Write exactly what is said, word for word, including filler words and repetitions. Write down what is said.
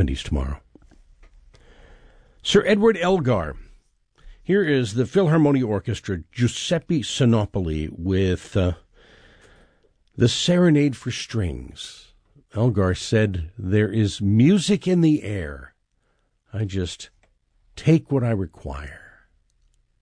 seventies tomorrow. Sir Edward Elgar. Here is the Philharmonia Orchestra, Giuseppe Sinopoli, with uh, the Serenade for Strings. Elgar said, "There is music in the air. I just take what I require."